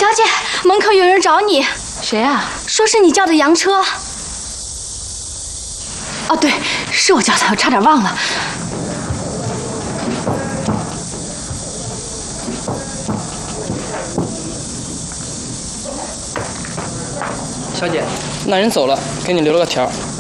小姐，门口有人找你。 谁啊？ 说是你叫的洋车。 哦，对，是我叫的，我差点忘了。 小姐，那人走了，给你留了个条，